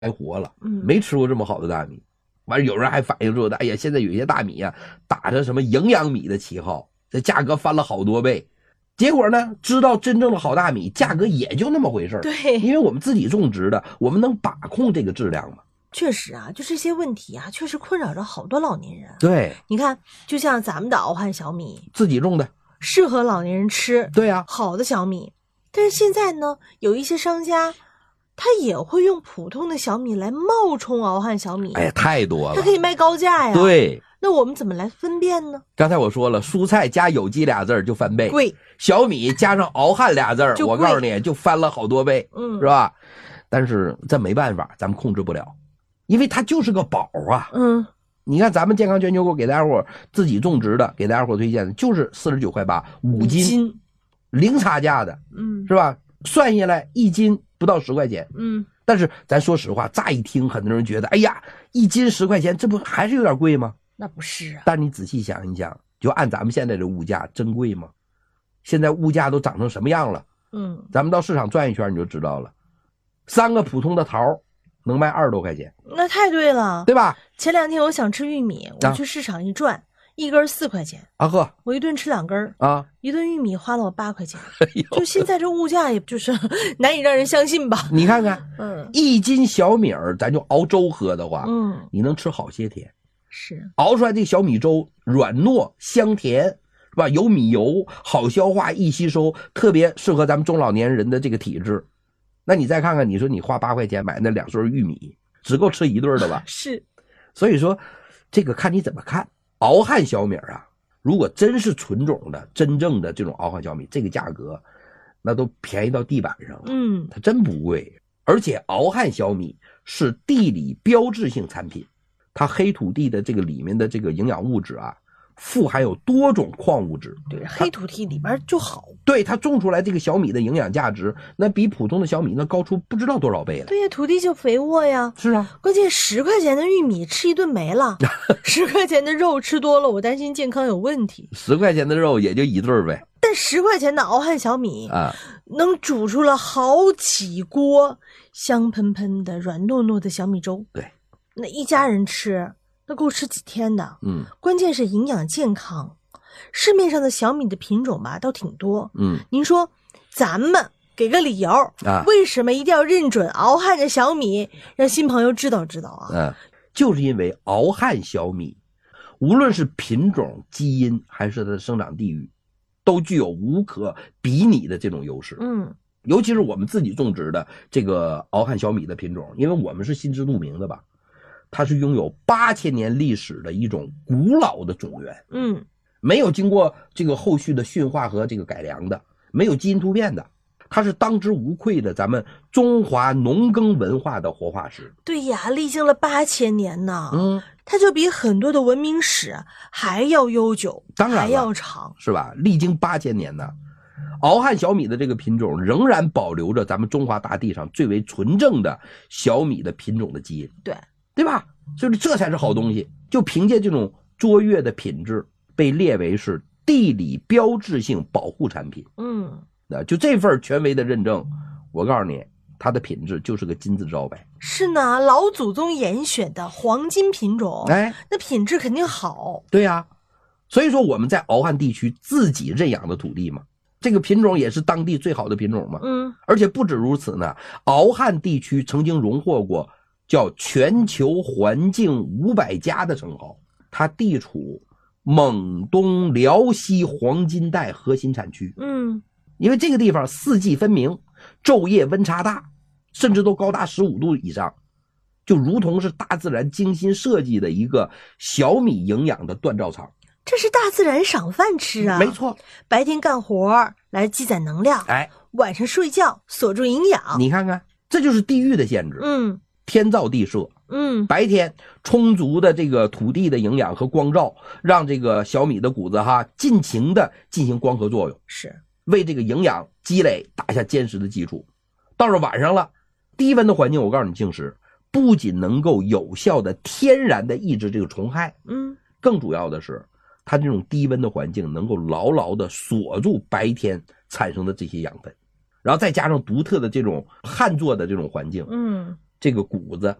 活了，没吃过这么好的大米。完了有人还反映说，哎呀，现在有些大米啊打着什么营养米的旗号，这价格翻了好多倍。结果呢，知道真正的好大米价格也就那么回事。 对， 因为我们自己种植的，我们能把控这个质量吗？ 确实啊，就这些问题啊，确实困扰着好多老年人。 对， 你看，就像咱们的敖汉小米， 自己种的， 适合老年人吃。 对啊， 好的小米。但是现在呢，有一些商家，他也会用普通的小米来冒充敖汉小米。 哎呀，太多了， 他可以卖高价呀。 对， 那我们怎么来分辨呢？ 刚才我说了，蔬菜加有机俩字就翻倍， 贵； 小米加上敖汉俩字，我告诉你就翻了好多倍，是吧？但是这没办法，咱们控制不了，因为它就是个宝啊。你看咱们健康全球股给大家伙自己种植的，给大家伙推荐的就是49.8块5斤，零差价的，是吧？算下来1斤不到10块钱，但是咱说实话，乍一听很多人觉得，哎呀，1斤10块钱，这不还是有点贵吗？ 那不是啊。 但你仔细想一想，就按咱们现在的物价，真贵吗？现在物价都涨成什么样了？咱们到市场转一圈你就知道了。3个普通的桃能卖20多块钱， 那太对了， 对吧？ 前2天我想吃玉米，我去市场一转，1根4块钱啊呵， 我一顿吃2根啊， 一顿玉米花了我8块钱。就现在这物价，也就是难以让人相信吧？ 你看看，1斤小米咱就熬粥喝的话，你能吃好些天。 是熬出来这小米粥软糯香甜，是吧？有米油，好消化易吸收，特别适合咱们中老年人的这个体质。那你再看看，你说你花8块钱买那2穗玉米，只够吃1顿的吧？ 是， 所以说这个看你怎么看。敖汉小米啊，如果真是纯种的真正的这种敖汉小米，这个价格那都便宜到地板上了，它真不贵。而且敖汉小米是地理标志性产品，它黑土地的这个里面的这个营养物质啊，富含有多种矿物质。 对，黑土地里边就好。 对，它种出来这个小米的营养价值，那比普通的小米那高出不知道多少倍了。 对呀，土地就肥沃呀。 是啊， 关键10块钱的玉米吃一顿没了，10块钱的肉吃多了，我担心健康有问题。 10块钱的肉也就1顿呗。 但10块钱的敖汉小米啊，能煮出了好几锅香喷喷的、软糯糯的小米粥。 对， 那一家人吃，那够吃几天的。关键是营养健康。市面上的小米的品种吧，倒挺多。您说咱们给个理由啊，为什么一定要认准敖汉的小米，让新朋友知道知道啊？ 就是因为敖汉小米，无论是品种、基因还是它的生长地域，都具有无可比拟的这种优势。尤其是我们自己种植的这个敖汉小米的品种，因为我们是心知肚明的吧，它是拥有8000年历史的一种古老的种源。没有经过这个后续的驯化和这个改良的，没有基因突变的，它是当之无愧的咱们中华农耕文化的活化石。 对呀，历经了8000年呢。它就比很多的文明史还要悠久， 当然还要长， 是吧？历经8000年呢。敖汉小米的这个品种仍然保留着咱们中华大地上最为纯正的小米的品种的基因，对吧？就是这才是好东西。就凭借这种卓越的品质，被列为是地理标志性保护产品。就这份权威的认证，我告诉你，它的品质就是个金字招牌。 是呢，老祖宗严选的黄金品种，那品质肯定好。 对呀，所以说我们在敖汉地区自己认养的土地嘛，这个品种也是当地最好的品种嘛。而且不止如此呢，敖汉地区曾经荣获过叫全球环境500家的称号。它地处蒙东辽西黄金带核心产区。因为这个地方四季分明，昼夜温差大，甚至都高达15度以上，就如同是大自然精心设计的一个小米营养的锻造厂。 这是大自然赏饭吃啊！ 没错， 白天干活来积攒能量，晚上睡觉锁住营养。 你看看，这就是地域的限制。天造地设。白天充足的这个土地的营养和光照，让这个小米的谷子尽情的进行光合作用， 是为这个营养积累打下坚实的基础。到了晚上了，低温的环境，我告诉你，静时不仅能够有效的天然的抑制这个虫害，更主要的是它这种低温的环境能够牢牢的锁住白天产生的这些养分，然后再加上独特的这种旱作的这种环境， 这个谷子